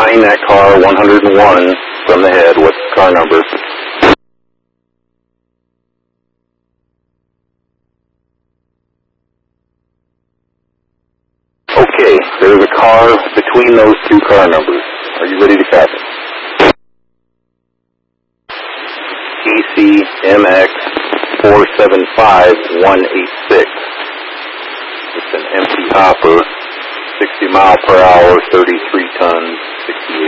Find that car 101 from the head. What's the car number? Okay, there's a car between those two car numbers. Are you ready to copy? ECMX 475186. It's an empty hopper, 60 mile per hour, 33 tons, 68